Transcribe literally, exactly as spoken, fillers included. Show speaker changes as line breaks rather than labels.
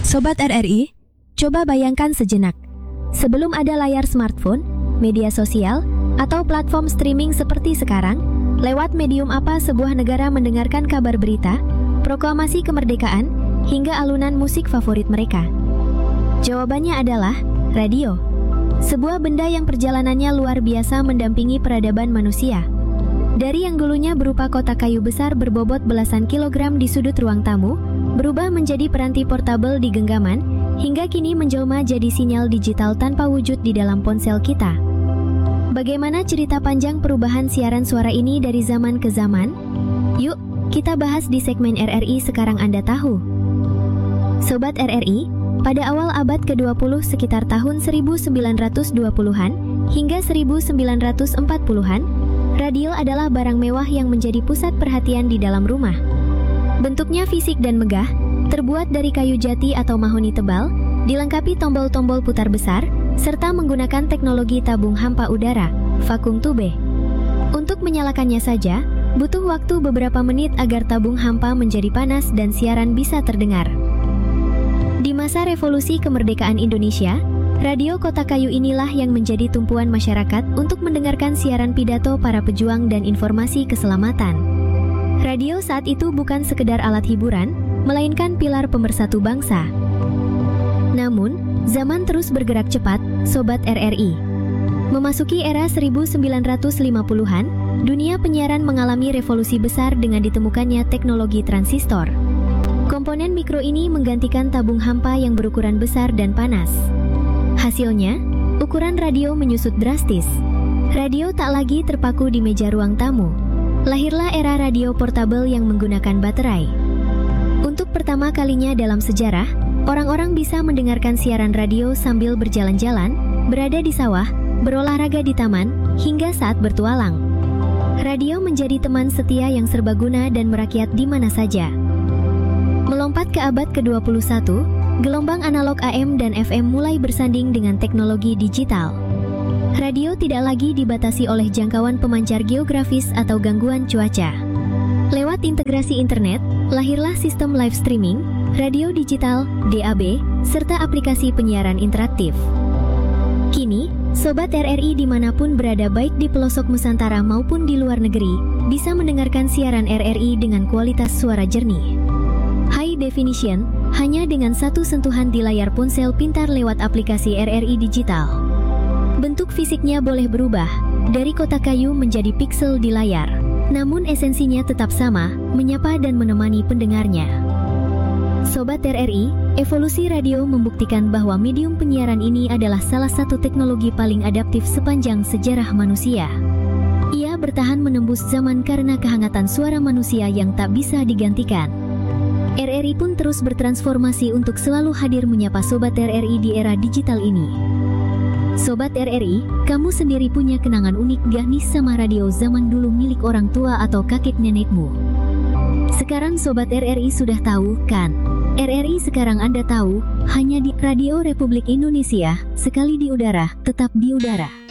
Sobat R R I, coba bayangkan sejenak. Sebelum ada layar smartphone, media sosial, atau platform streaming seperti sekarang, lewat medium apa sebuah negara mendengarkan kabar berita, proklamasi kemerdekaan, hingga alunan musik favorit mereka? Jawabannya adalah radio. Sebuah benda yang perjalanannya luar biasa mendampingi peradaban manusia. Dari yang dulunya berupa kotak kayu besar berbobot belasan kilogram di sudut ruang tamu, berubah menjadi peranti portabel di genggaman, hingga kini menjelma jadi sinyal digital tanpa wujud di dalam ponsel kita. Bagaimana cerita panjang perubahan siaran suara ini dari zaman ke zaman? Yuk, kita bahas di segmen R R I Sekarang Anda Tahu. Sobat R R I, pada awal abad ke dua puluh sekitar tahun seribu sembilan ratus dua puluhan hingga seribu sembilan ratus empat puluhan, radio adalah barang mewah yang menjadi pusat perhatian di dalam rumah. Bentuknya fisik dan megah, terbuat dari kayu jati atau mahoni tebal, dilengkapi tombol-tombol putar besar, serta menggunakan teknologi tabung hampa udara, vakum tube. Untuk menyalakannya saja, butuh waktu beberapa menit agar tabung hampa menjadi panas dan siaran bisa terdengar. Di masa revolusi kemerdekaan Indonesia, radio kotak kayu inilah yang menjadi tumpuan masyarakat untuk mendengarkan siaran pidato para pejuang dan informasi keselamatan. Radio saat itu bukan sekedar alat hiburan, melainkan pilar pemersatu bangsa. Namun, zaman terus bergerak cepat, Sobat R R I. Memasuki era seribu sembilan ratus lima puluhan, dunia penyiaran mengalami revolusi besar dengan ditemukannya teknologi transistor. Komponen mikro ini menggantikan tabung hampa yang berukuran besar dan panas. Hasilnya, ukuran radio menyusut drastis. Radio tak lagi terpaku di meja ruang tamu. Lahirlah era radio portabel yang menggunakan baterai. Untuk pertama kalinya dalam sejarah, orang-orang bisa mendengarkan siaran radio sambil berjalan-jalan, berada di sawah, berolahraga di taman, hingga saat bertualang. Radio menjadi teman setia yang serbaguna dan merakyat di mana saja. Melompat ke abad ke dua puluh satu, gelombang analog A M dan F M mulai bersanding dengan teknologi digital. Radio tidak lagi dibatasi oleh jangkauan pemancar geografis atau gangguan cuaca. Lewat integrasi internet, lahirlah sistem live streaming, radio digital, D A B, serta aplikasi penyiaran interaktif. Kini, Sobat R R I dimanapun berada baik di pelosok Nusantara maupun di luar negeri, bisa mendengarkan siaran R R I dengan kualitas suara jernih. High definition, hanya dengan satu sentuhan di layar ponsel pintar lewat aplikasi R R I digital. Bentuk fisiknya boleh berubah, dari kotak kayu menjadi piksel di layar. Namun esensinya tetap sama, menyapa dan menemani pendengarnya. Sobat R R I, evolusi radio membuktikan bahwa medium penyiaran ini adalah salah satu teknologi paling adaptif sepanjang sejarah manusia. Ia bertahan menembus zaman karena kehangatan suara manusia yang tak bisa digantikan. R R I pun terus bertransformasi untuk selalu hadir menyapa Sobat R R I di era digital ini. Sobat R R I, kamu sendiri punya kenangan unik gak nih sama radio zaman dulu milik orang tua atau kakek nenekmu? Sekarang Sobat R R I sudah tahu, kan? R R I Sekarang Anda Tahu, hanya di Radio Republik Indonesia, sekali di udara, tetap di udara.